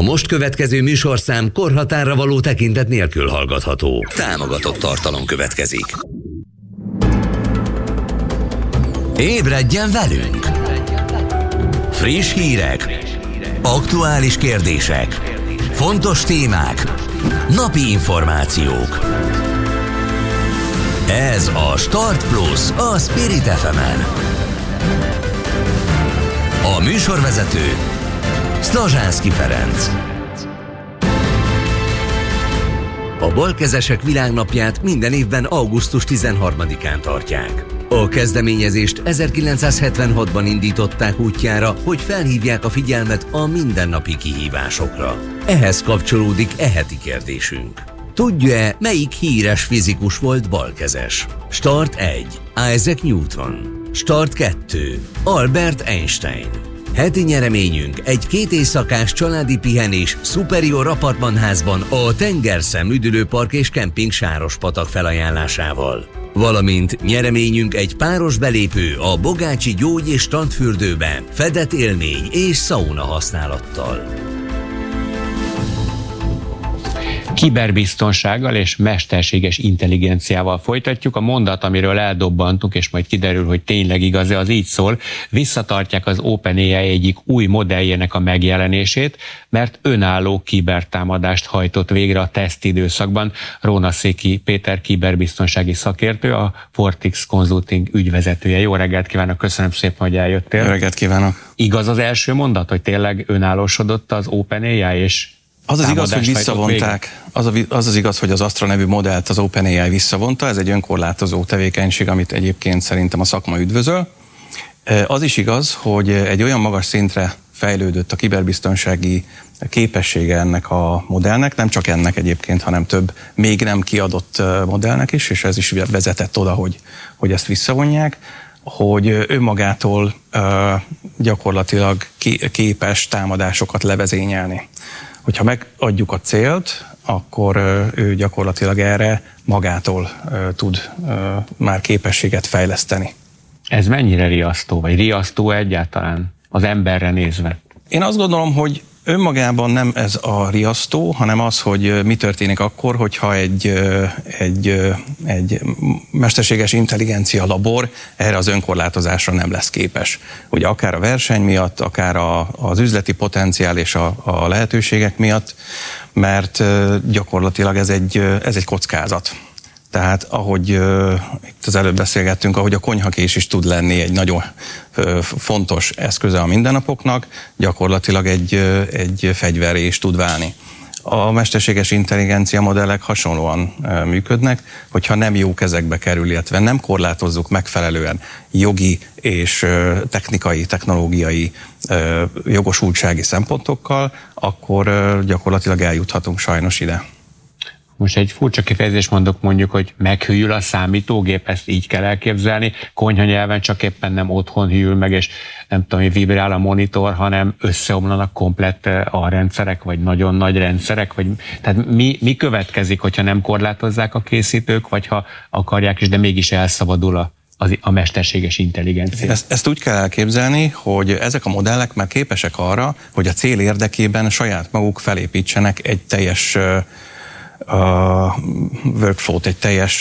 most következő műsorszám korhatárra való tekintet nélkül hallgatható. Támogatott tartalom következik. Ébredjen velünk! Friss hírek, aktuális kérdések, fontos témák, napi információk. Ez a Start Plus a Spirit FM-en. A műsorvezető Szlazsánszky Ferenc. A balkezesek világnapját minden évben augusztus 13-án tartják. A kezdeményezést 1976-ban indították útjára, hogy felhívják a figyelmet a mindennapi kihívásokra. Ehhez kapcsolódik e heti kérdésünk. Tudja-e, melyik híres fizikus volt balkezes? Start 1. Isaac Newton. Start 2. Albert Einstein. Heti nyereményünk egy 2 éjszakás családi pihenés Superior apartmanházban a Tengerszem üdülőpark és kemping Sárospatak felajánlásával. Valamint nyereményünk egy páros belépő a Bogácsi gyógy- és strandfürdőbe fedett élmény és szauna használattal. Kiberbiztonsággal és mesterséges intelligenciával folytatjuk. A mondat, amiről eldobbantunk, és majd kiderül, hogy tényleg igaz-e, az így szól: visszatartják az OpenAI egyik új modelljének a megjelenését, mert önálló kibertámadást hajtott végre a tesztidőszakban. Rónaszéki Péter kiberbiztonsági szakértő, a Fortix Consulting ügyvezetője. Jó reggelt kívánok, köszönöm szépen, hogy eljöttél. Jó reggelt kívánok. Igaz az első mondat, hogy tényleg önállósodott az OpenAI, és az igaz, hogy visszavonták, az igaz, hogy az Astra nevű modellt az OpenAI visszavonta, ez egy önkorlátozó tevékenység, amit egyébként szerintem a szakma üdvözöl. Az is igaz, hogy egy olyan magas szintre fejlődött a kiberbiztonsági képessége ennek a modellnek, nem csak ennek egyébként, hanem több még nem kiadott modellnek is, és ez is vezetett oda, hogy ezt visszavonják, hogy önmagától gyakorlatilag képes támadásokat levezényelni. Hogyha megadjuk a célt, akkor ő gyakorlatilag erre magától tud már képességet fejleszteni. Ez mennyire riasztó, vagy riasztó egyáltalán az emberre nézve? Én azt gondolom, hogy önmagában nem ez a riasztó, hanem az, hogy mi történik akkor, hogyha egy mesterséges intelligencia labor erre az önkorlátozásra nem lesz képes. Ugye akár a verseny miatt, akár az üzleti potenciál és a lehetőségek miatt, mert gyakorlatilag ez egy kockázat. Tehát ahogy itt az előbb beszélgettünk, ahogy a konyhakés is tud lenni egy nagyon fontos eszköze a mindennapoknak, gyakorlatilag egy fegyverré is tud válni. A mesterséges intelligencia modellek hasonlóan működnek, hogyha nem jó kezekbe kerül, illetve nem korlátozzuk megfelelően jogi és technológiai jogosultsági szempontokkal, akkor gyakorlatilag eljuthatunk sajnos ide. Most egy furcsa kifejezést mondok, mondjuk, hogy meghűl a számítógép, ezt így kell elképzelni, konyha nyelven csak éppen nem otthon hűl meg, és nem tudom, hogy vibrál a monitor, hanem összeomlanak komplett a rendszerek, vagy nagyon nagy rendszerek, vagy tehát mi következik, hogyha nem korlátozzák a készítők, vagy ha akarják is, de mégis elszabadul a mesterséges intelligencia. Ezt úgy kell elképzelni, hogy ezek a modellek már képesek arra, hogy a cél érdekében saját maguk felépítsenek egy teljes workflow-t, egy teljes